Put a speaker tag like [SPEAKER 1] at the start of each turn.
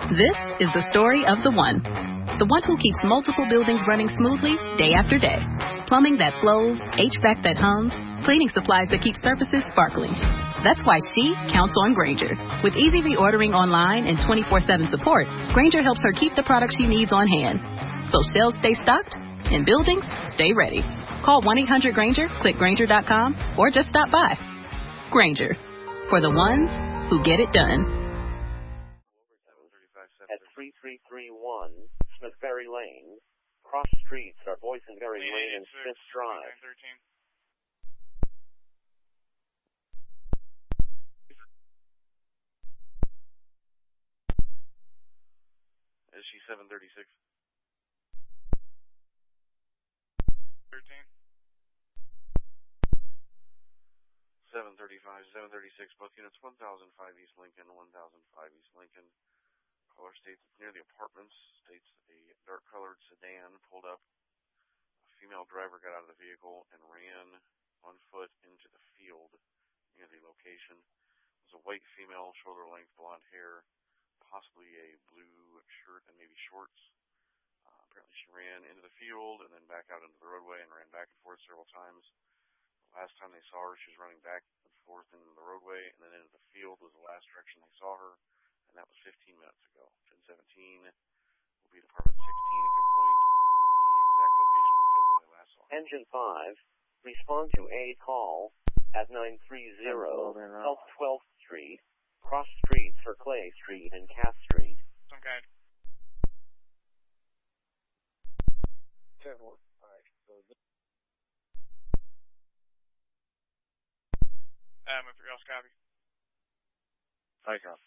[SPEAKER 1] This is the story of the one who keeps multiple buildings running smoothly day after day. Plumbing that flows, HVAC that hums, cleaning supplies that keep surfaces sparkling. That's why she counts on Grainger. With easy reordering online and 24/7 support, Grainger helps her keep the products she needs on hand. So shelves stay stocked and buildings stay ready. Call 1-800-GRAINGER, click Grainger.com, or just stop by. Grainger, for the ones who get it done.
[SPEAKER 2] At 3331 Smithberry Lane, cross streets are Boysenberry Lane and Smith Drive.
[SPEAKER 3] SG 736. 13. 735, 736, both units, 1005 East Lincoln, 1005 East Lincoln. Caller states it's near the apartments, states a dark-colored sedan pulled up. A female driver got out of the vehicle and ran on foot into the field near the location. It was a white female, shoulder-length, blonde hair, possibly a blue shirt and maybe shorts. Apparently she ran into the field and then back out into the roadway and ran back and forth several times. The last time they saw her, she was running back and forth into the roadway and then into the field was the last direction they saw her, and that was 15 minutes ago. 1017 will be Department 16 and can point the exact location of the field where they last saw her.
[SPEAKER 2] Engine 5, respond to a call at 930 South 12th Street, cross streets for Clay Street and Cass Street.
[SPEAKER 3] Okay. Everything else copy.
[SPEAKER 4] I copy.